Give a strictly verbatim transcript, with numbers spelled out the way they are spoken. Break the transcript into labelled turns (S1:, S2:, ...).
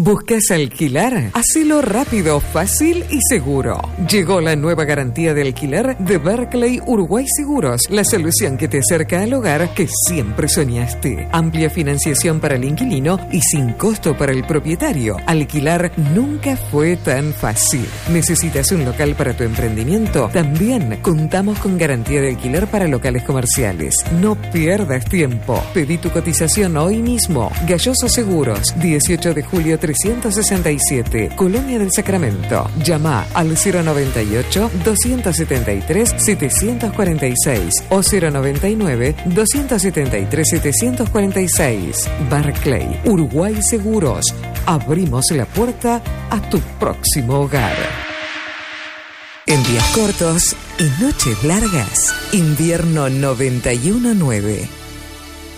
S1: ¿Buscas alquilar? Hacelo rápido, fácil y seguro. Llegó la nueva garantía de alquiler de Barclay Uruguay Seguros, la solución que te acerca al hogar que siempre soñaste. Amplia financiación para el inquilino y sin costo para el propietario. Alquilar nunca fue tan fácil. ¿Necesitas un local para tu emprendimiento? También contamos con garantía de alquiler para locales comerciales. No pierdas tiempo. Pedí tu cotización hoy mismo. Galloso Seguros, dieciocho de julio trescientos sesenta y siete, Colonia del Sacramento. Llama al cero noventa y ocho, doscientos setenta y tres, setecientos cuarenta y seis o cero noventa y nueve, doscientos setenta y tres, setecientos cuarenta y seis. Barclay Uruguay Seguros. Abrimos la puerta a tu próximo hogar. En días cortos y noches largas, Invierno noventa y uno nueve.